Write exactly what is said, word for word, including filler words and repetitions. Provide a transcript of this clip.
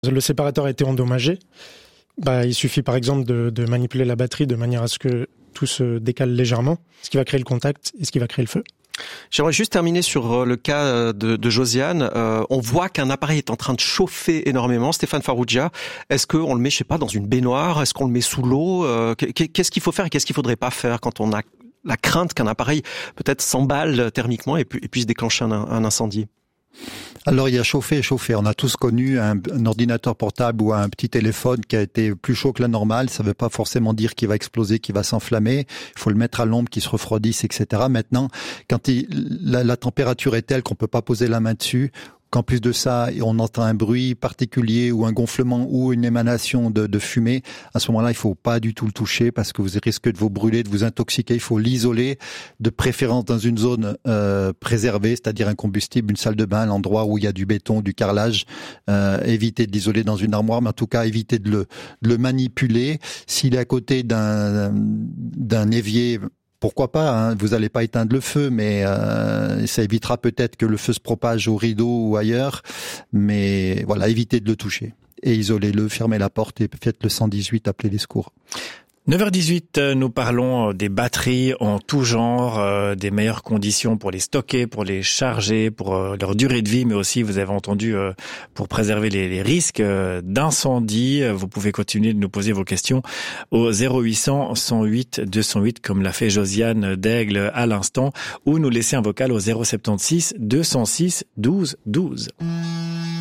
Le séparateur a été endommagé. Bah, il suffit par exemple de, de manipuler la batterie de manière à ce que tout se décale légèrement, ce qui va créer le contact et ce qui va créer le feu. J'aimerais juste terminer sur le cas de, de Josiane. Euh, on voit qu'un appareil est en train de chauffer énormément. Stéphane Farrugia, est-ce qu'on le met, je sais pas, dans une baignoire? Est-ce qu'on le met sous l'eau? euh, Qu'est-ce qu'il faut faire et qu'est-ce qu'il faudrait pas faire quand on a la crainte qu'un appareil peut-être s'emballe thermiquement et, pu, et puisse déclencher un, un incendie? Alors il y a chauffé et chauffé. On a tous connu un, un ordinateur portable ou un petit téléphone qui a été plus chaud que la normale. Ça ne veut pas forcément dire qu'il va exploser, qu'il va s'enflammer. Il faut le mettre à l'ombre, qu'il se refroidisse, et cetera. Maintenant, quand il, la, la température est telle qu'on peut pas poser la main dessus, qu'en plus de ça, on entend un bruit particulier ou un gonflement ou une émanation de, de fumée, à ce moment-là, il faut pas du tout le toucher parce que vous risquez de vous brûler, de vous intoxiquer. Il faut l'isoler, de préférence dans une zone euh, préservée, c'est-à-dire un combustible, une salle de bain, l'endroit où il y a du béton, du carrelage. Euh, éviter de l'isoler dans une armoire, mais en tout cas, éviter de le, de le manipuler. S'il est à côté d'un, d'un évier, pourquoi pas, hein, vous n'allez pas éteindre le feu, mais euh, ça évitera peut-être que le feu se propage au rideau ou ailleurs. Mais voilà, évitez de le toucher. Et isolez-le, fermez la porte et faites le cent dix-huit, appelez les secours. neuf heures dix-huit, nous parlons des batteries en tout genre, euh, des meilleures conditions pour les stocker, pour les charger, pour euh, leur durée de vie, mais aussi, vous avez entendu, euh, pour préserver les, les risques euh, d'incendie. Vous pouvez continuer de nous poser vos questions au zéro huit cents, cent huit, deux cent huit, comme l'a fait Josiane d'Aigle à l'instant, ou nous laisser un vocal au zéro soixante-seize, deux cent six, douze douze.